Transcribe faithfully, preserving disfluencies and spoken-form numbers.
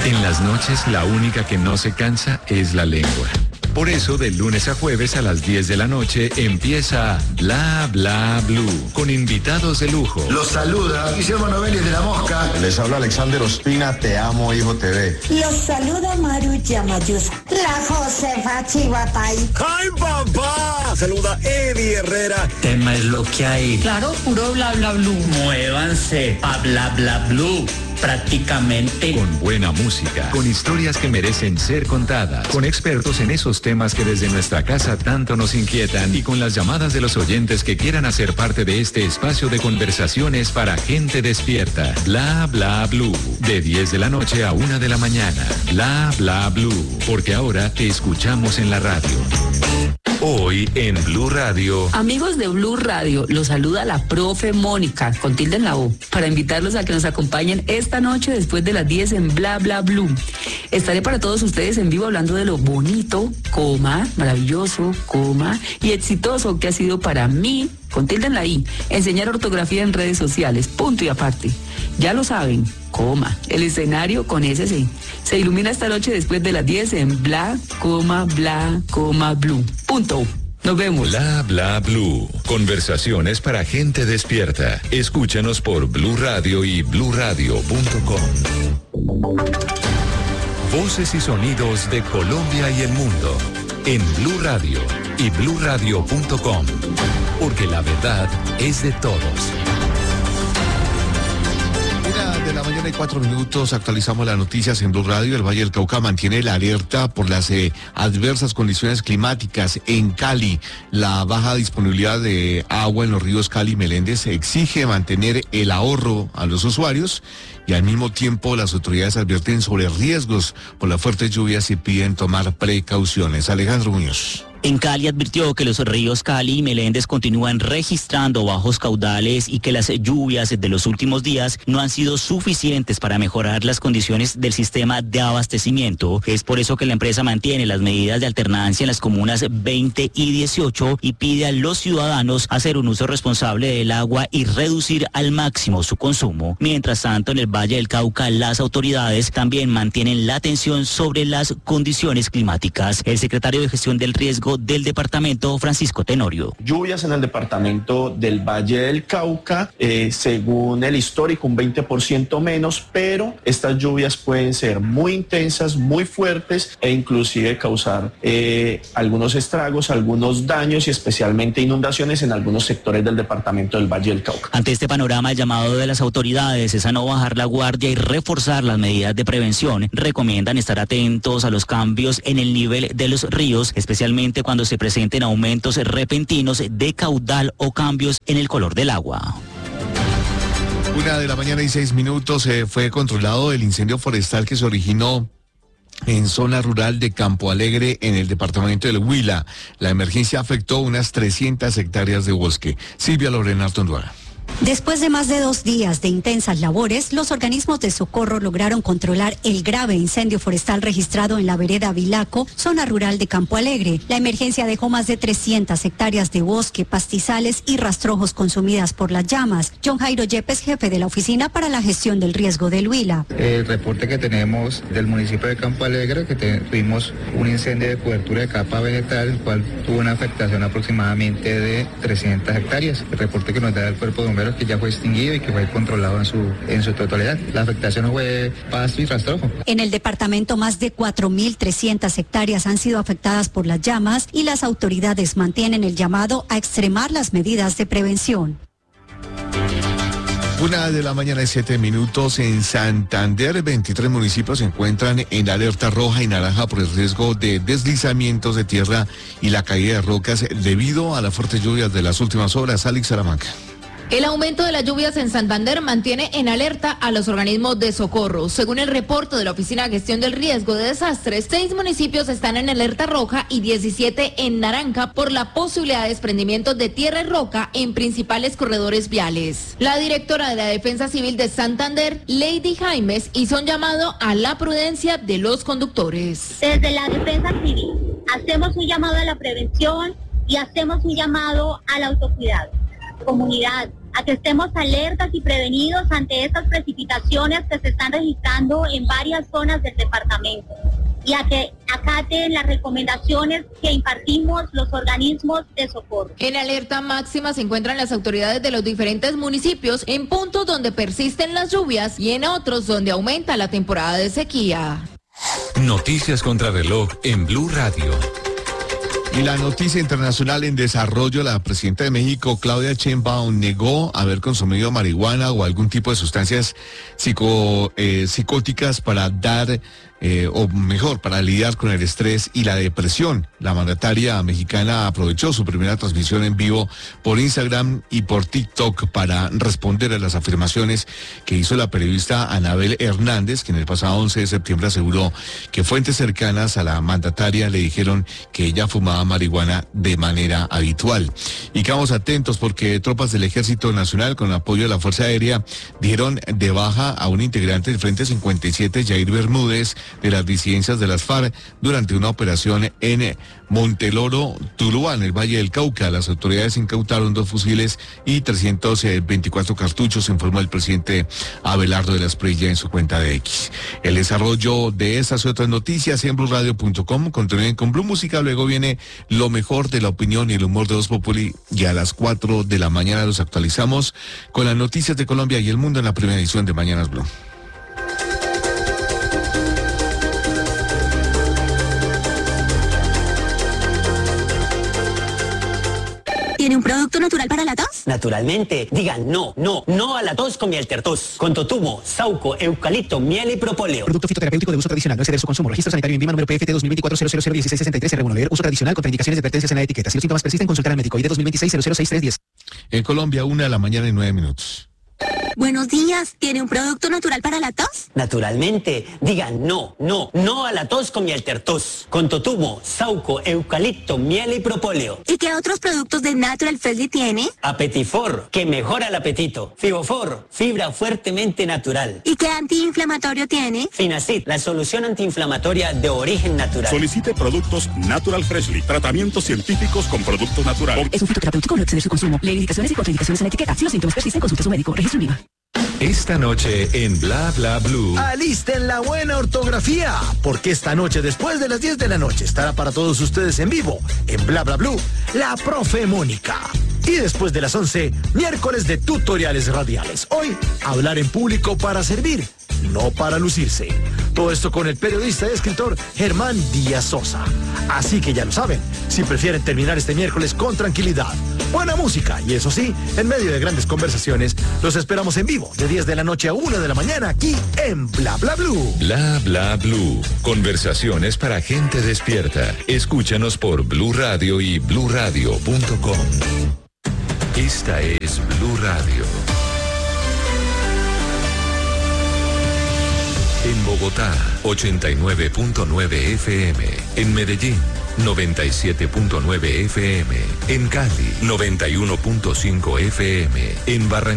En las noches, la única que no se cansa es la lengua. Por eso, de lunes a jueves a las diez de la noche empieza Bla Bla Blue, con invitados de lujo. Los saluda Guillermo Novelli de La Mosca. Les habla Alexander Ospina, Te Amo Hijo T V. Los saluda Marucha Mayusa. La Josefa Chivatay. ¡Ay, papá! Saluda Eddie Herrera. Tema es lo que hay. Claro, puro Bla Bla Blue. Muévanse a Bla Bla Blue. Prácticamente. Con buena música, con historias que merecen ser contadas, con expertos en esos temas que desde nuestra casa tanto nos inquietan y con las llamadas de los oyentes que quieran hacer parte de este espacio de conversaciones para gente despierta. Bla Bla Blue, de diez de la noche a una de la mañana. Bla Bla Blue, porque ahora te escuchamos en la radio. Hoy en Blue Radio. Amigos de Blue Radio, los saluda la profe Mónica, con tilde en la O, para invitarlos a que nos acompañen esta noche después de las diez en Bla Bla Blue. Estaré para todos ustedes en vivo hablando de lo bonito, coma, maravilloso, coma, y exitoso que ha sido para mí, con tilde en la I, enseñar ortografía en redes sociales, punto y aparte. Ya lo saben, coma, el escenario con ese sí. Se ilumina esta noche después de las diez en Bla, coma, Bla, coma, Blue. Punto. Nos vemos. Bla Bla Blue. Conversaciones para gente despierta. Escúchanos por Blue Radio y blue radio punto com. Voces y sonidos de Colombia y el mundo en Blue Radio y blue radio punto com. Porque la verdad es de todos. De la mañana y cuatro minutos actualizamos las noticias en Blue Radio. El Valle del Cauca mantiene la alerta por las eh, adversas condiciones climáticas. En Cali, la baja disponibilidad de agua en los ríos Cali y Meléndez exige mantener el ahorro a los usuarios y al mismo tiempo las autoridades advierten sobre riesgos por las fuertes lluvias y piden tomar precauciones. Alejandro Muñoz. En Cali advirtió que los ríos Cali y Meléndez continúan registrando bajos caudales y que las lluvias de los últimos días no han sido suficientes para mejorar las condiciones del sistema de abastecimiento. Es por eso que la empresa mantiene las medidas de alternancia en las comunas veinte y dieciocho y pide a los ciudadanos hacer un uso responsable del agua y reducir al máximo su consumo. Mientras tanto, en el Valle del Cauca, las autoridades también mantienen la atención sobre las condiciones climáticas. El secretario de Gestión del Riesgo del departamento, Francisco Tenorio. Lluvias en el departamento del Valle del Cauca, eh, según el histórico un veinte por ciento menos, pero estas lluvias pueden ser muy intensas, muy fuertes e inclusive causar eh, algunos estragos, algunos daños y especialmente inundaciones en algunos sectores del departamento del Valle del Cauca. Ante este panorama, el llamado de las autoridades es a no bajar la guardia y reforzar las medidas de prevención. Recomiendan estar atentos a los cambios en el nivel de los ríos, especialmente cuando se presenten aumentos repentinos de caudal o cambios en el color del agua. Una de la mañana y seis minutos eh, fue controlado el incendio forestal que se originó en zona rural de Campo Alegre en el departamento del Huila. La emergencia afectó unas trescientas hectáreas de bosque. Silvia Lorena Artonduaga. Después de más de dos días de intensas labores, los organismos de socorro lograron controlar el grave incendio forestal registrado en la vereda Vilaco, zona rural de Campo Alegre. La emergencia dejó más de trescientas hectáreas de bosque, pastizales y rastrojos consumidas por las llamas. John Jairo Yepes, jefe de la Oficina para la Gestión del Riesgo del Huila. El reporte que tenemos del municipio de Campo Alegre, que te, tuvimos un incendio de cobertura de capa vegetal, el cual tuvo una afectación aproximadamente de trescientas hectáreas. El reporte que nos da el cuerpo de bomberos que ya fue extinguido y que fue controlado en su, en su totalidad. La afectación fue pasto y rastrojo. En el departamento, más de cuatro mil trescientas hectáreas han sido afectadas por las llamas y las autoridades mantienen el llamado a extremar las medidas de prevención. Una de la mañana y siete minutos en Santander, veintitrés municipios se encuentran en alerta roja y naranja por el riesgo de deslizamientos de tierra y la caída de rocas debido a las fuertes lluvias de las últimas horas. Alex Salamanca. El aumento de las lluvias en Santander mantiene en alerta a los organismos de socorro. Según el reporte de la Oficina de Gestión del Riesgo de Desastres, seis municipios están en alerta roja y diecisiete en naranja por la posibilidad de desprendimientos de tierra y roca en principales corredores viales. La directora de la Defensa Civil de Santander, Lady Jaimes, hizo un llamado a la prudencia de los conductores. Desde la Defensa Civil hacemos un llamado a la prevención y hacemos un llamado al autocuidado. Comunidad, a que estemos alertas y prevenidos ante estas precipitaciones que se están registrando en varias zonas del departamento y a que acaten las recomendaciones que impartimos los organismos de socorro. En alerta máxima se encuentran las autoridades de los diferentes municipios en puntos donde persisten las lluvias y en otros donde aumenta la temporada de sequía. Noticias contra reloj en Blue Radio. Y la noticia internacional en desarrollo: la presidenta de México, Claudia Sheinbaum, negó haber consumido marihuana o algún tipo de sustancias psico, eh, psicóticas para dar, eh, o mejor, para lidiar con el estrés y la depresión. La mandataria mexicana aprovechó su primera transmisión en vivo por Instagram y por TikTok para responder a las afirmaciones que hizo la periodista Anabel Hernández, que en el pasado once de septiembre aseguró que fuentes cercanas a la mandataria le dijeron que ella fumaba marihuana de manera habitual. Y quedamos atentos porque tropas del Ejército Nacional, con apoyo de la Fuerza Aérea, dieron de baja a un integrante del Frente cincuenta y siete, Jair Bermúdez, de las disidencias de las FARC, durante una operación en Monteloro, Tuluá, en el Valle del Cauca. Las autoridades incautaron dos fusiles y trescientos veinticuatro cartuchos, informó el presidente Abelardo de la Espriella en su cuenta de X. El desarrollo de estas y otras noticias en blue radio punto com. Continúen con Blue Música, luego viene lo mejor de la opinión y el humor de Voz Populi, y a las cuatro de la mañana los actualizamos con las noticias de Colombia y el mundo en la primera edición de Mañanas Blue. ¿Tiene un producto natural para la tos? Naturalmente. Digan no, no, no a la tos con Mieltertos. Con totumo, sauco, eucalipto, miel y propóleo. Producto fitoterapéutico de uso tradicional. No exceder su consumo. Registro sanitario en INVIMA número P F T dos mil veinticuatro cero cero cero dieciséis sesenta y tres R uno. Leer uso tradicional. Contraindicaciones y advertencias en la etiqueta. Si los síntomas persisten, consultar al médico. I D dos mil veintiséis cero cero seis tres diez. En Colombia, una de la mañana y nueve minutos. Buenos días. ¿Tiene un producto natural para la tos? Naturalmente. Digan no, no, no a la tos con Mieltertos. Con totumo, sauco, eucalipto, miel y propóleo. ¿Y qué otros productos de Natural Freshly tiene? Apetifor, que mejora el apetito. Fibofor, fibra fuertemente natural. ¿Y qué antiinflamatorio tiene? Finacid, la solución antiinflamatoria de origen natural. Solicite productos Natural Freshly. Tratamientos científicos con productos naturales. Es un fitoterapéutico, no exceder su consumo. Lee indicaciones y contraindicaciones en la etiqueta. Si los síntomas persisten, consulte a su médico. Registro en INVIMA. Esta noche en Bla Bla Blue. Alisten la buena ortografía, porque esta noche, después de las diez de la noche, estará para todos ustedes en vivo, en Bla Bla Blue, la profe Mónica. Y después de las once, miércoles de tutoriales radiales. Hoy, hablar en público para servir, no para lucirse. Todo esto con el periodista y escritor Germán Díaz Sosa. Así que ya lo saben, si prefieren terminar este miércoles con tranquilidad, buena música y eso sí, en medio de grandes conversaciones, los esperamos en vivo de diez de la noche a una de la mañana aquí en Bla Bla Blue. Bla Bla Blue. Conversaciones para gente despierta. Escúchanos por Blue Radio y blue radio punto com. Esta es Blue Radio. En Bogotá, ochenta y nueve punto nueve F M. En Medellín, noventa y siete punto nueve F M. En Cali, noventa y uno punto cinco F M. En Barranquilla,